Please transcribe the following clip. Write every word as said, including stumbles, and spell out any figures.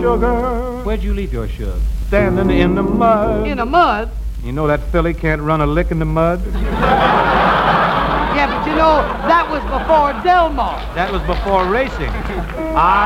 sugar. Where'd you leave your shug? Standing in the mud. In the mud? You know that filly can't run a lick in the mud? Yeah, but you know, that was before Del Mar. That was before racing. I